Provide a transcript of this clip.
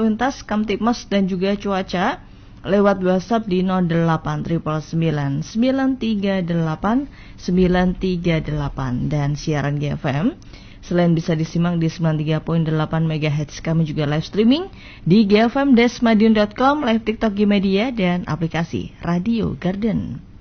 lalu lintas, Kamtibmas dan juga cuaca lewat WhatsApp di 0899938 dan siaran GFM selain bisa disimak di 93.8 MHz, kami juga live streaming di gfm-madiun.com, live TikTok Gmedia dan aplikasi Radio Garden.